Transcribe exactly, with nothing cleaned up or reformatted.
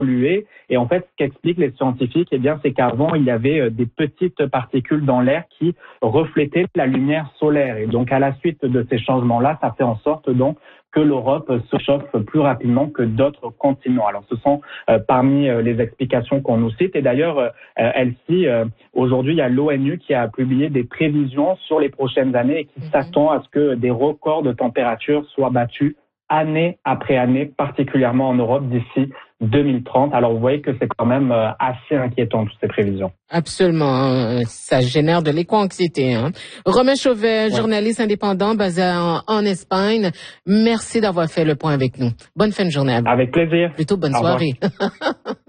pollué. Et en fait, ce qu'expliquent les scientifiques, eh bien, c'est qu'avant, il y avait des petites particules dans l'air qui reflétaient la lumière solaire. Et donc, à la suite de ces changements-là, ça fait en sorte donc que l'Europe se chauffe plus rapidement que d'autres continents. Alors, ce sont euh, parmi euh, les explications qu'on nous cite. Et d'ailleurs, euh, Elsie, euh, aujourd'hui, il y a l'ONU qui a publié des prévisions sur les prochaines années et qui mm-hmm. s'attend à ce que des records de température soient battus année après année, particulièrement en Europe d'ici deux mille trente. Alors, vous voyez que c'est quand même euh, assez inquiétant, toutes ces prévisions. Absolument. Ça génère de l'éco-anxiété. Hein. Romain Chauvet, ouais. journaliste indépendant basé en, en Espagne. Merci d'avoir fait le point avec nous. Bonne fin de journée à vous. Avec plaisir. Plutôt bonne Au soirée.